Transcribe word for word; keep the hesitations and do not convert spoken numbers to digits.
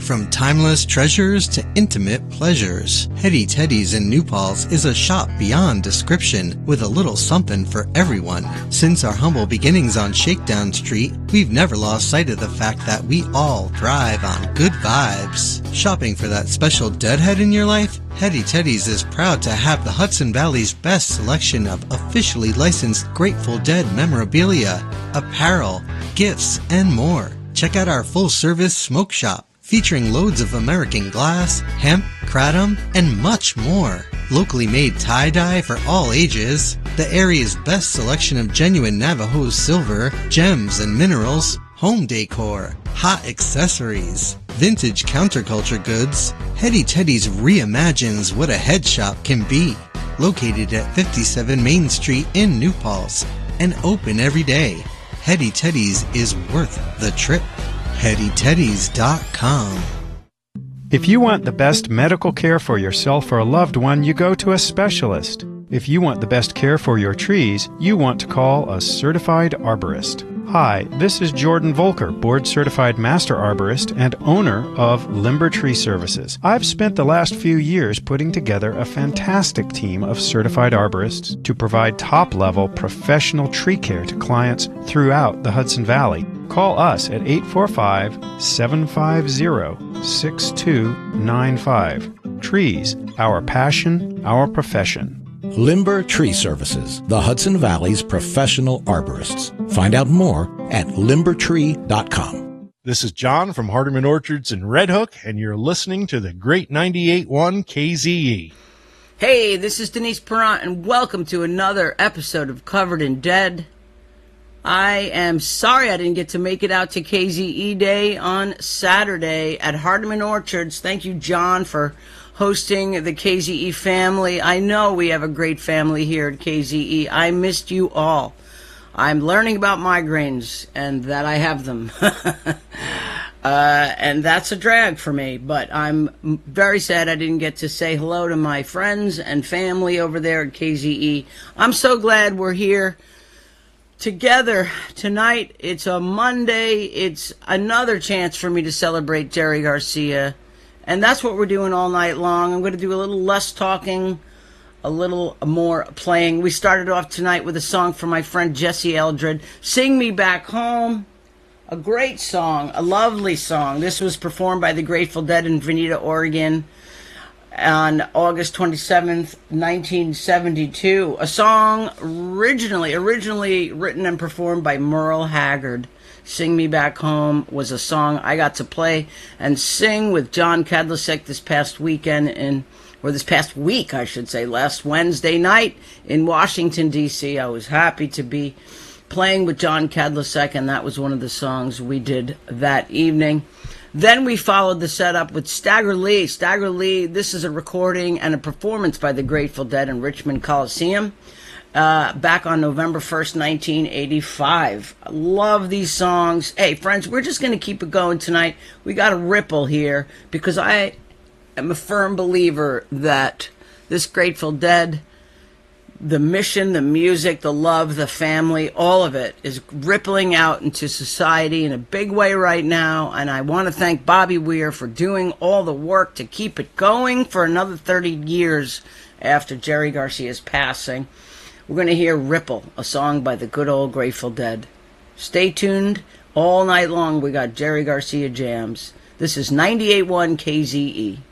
From timeless treasures to intimate pleasures, Hetty Teddy's in New Paltz is a shop beyond description with a little something for everyone. Since our humble beginnings on Shakedown Street, we've never lost sight of the fact that we all thrive on good vibes. Shopping for that special deadhead in your life? Hetty Teddy's is proud to have the Hudson Valley's best selection of officially licensed Grateful Dead memorabilia, apparel, gifts, and more. Check out our full-service smoke shop, featuring loads of American glass, hemp, kratom, and much more. Locally made tie-dye for all ages, the area's best selection of genuine Navajo silver, gems and minerals, home decor, hot accessories, vintage counterculture goods. Hetty Teddy's reimagines what a head shop can be. Located at fifty-seven Main Street in New Paltz and open every day. Hetty Teddy's is worth the trip. Hetty Teddy's dot com. If you want the best medical care for yourself or a loved one, you go to a specialist. If you want the best care for your trees, you want to call a certified arborist. Hi, this is Jordan Volker, board-certified master arborist and owner of Limber Tree Services. I've spent the last few years putting together a fantastic team of certified arborists to provide top-level professional tree care to clients throughout the Hudson Valley. Call us at eight four five, seven five zero, six two nine five. Trees, our passion, our profession. Limber Tree Services, the Hudson Valley's professional arborists. Find out more at limber tree dot com. This is John from Hardeman Orchards in Red Hook, and you're listening to the Great ninety-eight point one K Z E. Hey, this is Denise Perrant, and welcome to another episode of Covered in Dead. I am sorry I didn't get to make it out to K Z E Day on Saturday at Hardeman Orchards. Thank you, John, for hosting the K Z E family. I know we have a great family here at K Z E. I missed you all. I'm learning about migraines and that I have them. uh, and that's a drag for me, but I'm very sad I didn't get to say hello to my friends and family over there at K Z E. I'm so glad we're here together tonight. It's a Monday. It's another chance for me to celebrate Jerry Garcia. And that's what we're doing all night long. I'm going to do a little less talking, a little more playing. We started off tonight with a song from my friend Jesse Eldred, Sing Me Back Home. A great song, a lovely song. This was performed by the Grateful Dead in Veneta, Oregon on August twenty-seventh, nineteen seventy-two. A song originally, originally written and performed by Merle Haggard. Sing Me Back Home was a song I got to play and sing with John Kadlicek this past weekend, in, or this past week, I should say, last Wednesday night in Washington, D C I was happy to be playing with John Kadlicek, and that was one of the songs we did that evening. Then we followed the setup with Stagger Lee. Stagger Lee, this is a recording and a performance by the Grateful Dead in Richmond Coliseum. Uh, back on November first, nineteen eighty-five. I love these songs. Hey, friends, we're just going to keep it going tonight. We got a ripple here because I am a firm believer that this Grateful Dead, the mission, the music, the love, the family, all of it is rippling out into society in a big way right now. And I want to thank Bobby Weir for doing all the work to keep it going for another thirty years after Jerry Garcia's passing. We're going to hear Ripple, a song by the good old Grateful Dead. Stay tuned all night long. We got Jerry Garcia jams. This is ninety-eight point one K Z E.